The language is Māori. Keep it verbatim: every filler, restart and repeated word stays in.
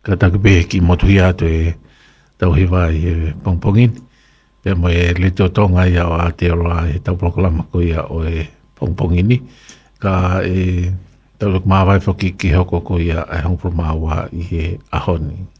ka taka pe ki motu ia to e tau hiwa i e pongpongin. Pe mo e le to tonga ia o Aotearoa e tau proklama ko ia o e pongpongini. Ka e tau luk mawai foki ki hoko ko ia e hongpro mawa i e ahoni.